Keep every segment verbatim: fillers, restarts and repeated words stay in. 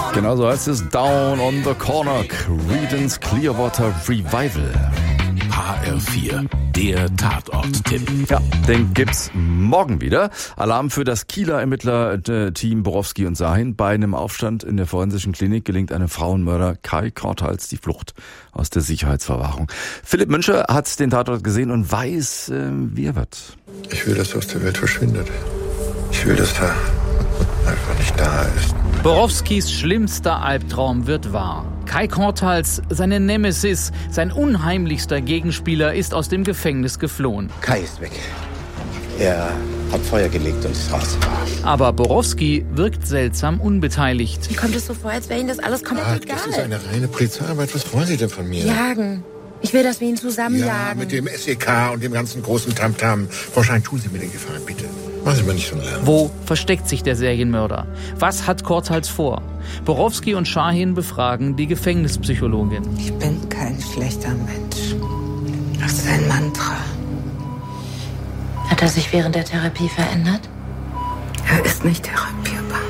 Genau so heißt es, Down on the Corner, Creedence Clearwater Revival. H R vier, der Tatort-Tipp. Ja, den gibt's morgen wieder. Alarm für das Kieler Ermittlerteam Borowski und Sahin. Bei einem Aufstand in der forensischen Klinik gelingt einem Frauenmörder Kai Korthals die Flucht aus der Sicherheitsverwahrung. Philipp Müncher hat den Tatort gesehen und weiß, äh, wie er wird. Ich will, dass er aus der Welt verschwindet. Ich will, dass er einfach nicht da ist. Borowskis schlimmster Albtraum wird wahr. Kai Korthals, seine Nemesis, sein unheimlichster Gegenspieler, ist aus dem Gefängnis geflohen. Kai ist weg. Er hat Feuer gelegt und ist raus. Aber Borowski wirkt seltsam unbeteiligt. Mir kommt es so vor, als wäre Ihnen das alles komplett Ah, egal. das ist eine reine Polizeiarbeit. Was wollen Sie denn von mir? Jagen. Ich will, dass wir ihn zusammen Ja, jagen. mit dem S E K und dem ganzen großen Tamtam. Frau Schein, tun Sie mir den Gefallen, bitte. Machen Sie mir nicht so einen Lärm. Wo versteckt sich der Serienmörder? Was hat Korthals vor? Borowski und Sahin befragen die Gefängnispsychologin. Ich bin kein schlechter Mensch. Das ist ein Mantra. Hat er sich während der Therapie verändert? Er ist nicht therapierbar.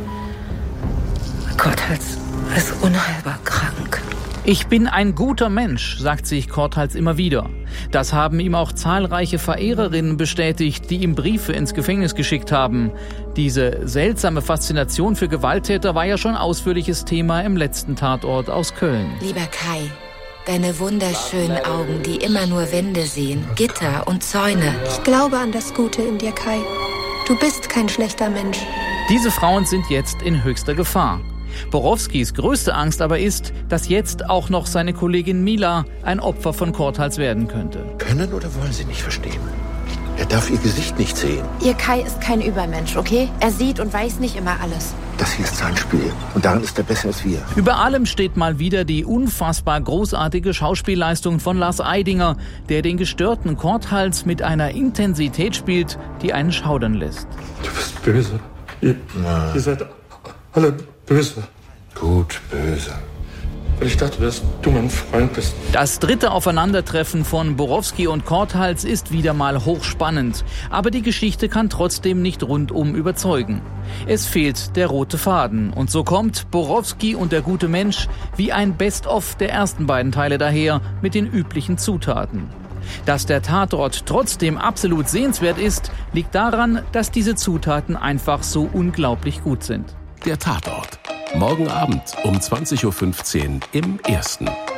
Korthals ist unheilbar krank. Ich bin ein guter Mensch, sagt sich Korthals immer wieder. Das haben ihm auch zahlreiche Verehrerinnen bestätigt, die ihm Briefe ins Gefängnis geschickt haben. Diese seltsame Faszination für Gewalttäter war ja schon ausführliches Thema im letzten Tatort aus Köln. Lieber Kai, deine wunderschönen Augen, die immer nur Wände sehen, Gitter und Zäune. Ich glaube an das Gute in dir, Kai. Du bist kein schlechter Mensch. Diese Frauen sind jetzt in höchster Gefahr. Borowskis größte Angst aber ist, dass jetzt auch noch seine Kollegin Mila ein Opfer von Korthals werden könnte. Können oder wollen Sie nicht verstehen? Er darf Ihr Gesicht nicht sehen. Ihr Kai ist kein Übermensch, okay? Er sieht und weiß nicht immer alles. Das hier ist sein Spiel. Und darin ist er besser als wir. Über allem steht mal wieder die unfassbar großartige Schauspielleistung von Lars Eidinger, der den gestörten Korthals mit einer Intensität spielt, die einen schaudern lässt. Du bist böse. Ihr, ihr seid alle böse. Gut, böse. Und ich dachte, dass du mein Freund bist. Das dritte Aufeinandertreffen von Borowski und Korthals ist wieder mal hochspannend. Aber die Geschichte kann trotzdem nicht rundum überzeugen. Es fehlt der rote Faden. Und so kommt Borowski und der gute Mensch wie ein Best-of der ersten beiden Teile daher mit den üblichen Zutaten. Dass der Tatort trotzdem absolut sehenswert ist, liegt daran, dass diese Zutaten einfach so unglaublich gut sind. Der Tatort. Morgen Abend um zwanzig Uhr fünfzehn im Ersten.